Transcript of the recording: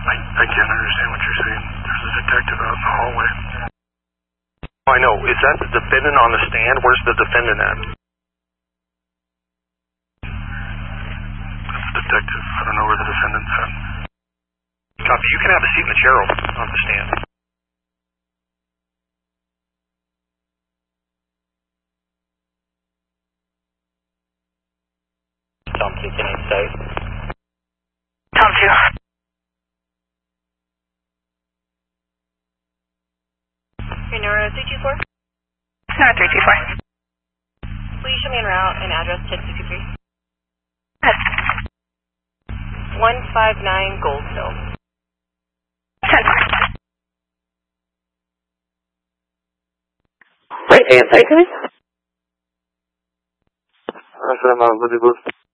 I can't understand what you're saying. There's a detective out in the hallway. I know. Is that the defendant on the stand? Where's the defendant at? That's the detective. I don't know where the defendant's at. Copy. You can have a seat in the chair on the stand. Tom 2, can you stay? Tom 2. Your Nora 324? Nora 324. Please show me en route and address 1063. Yes. 159 Goldhill. 10. Right, and sorry, coming? I'm Liberty Booth.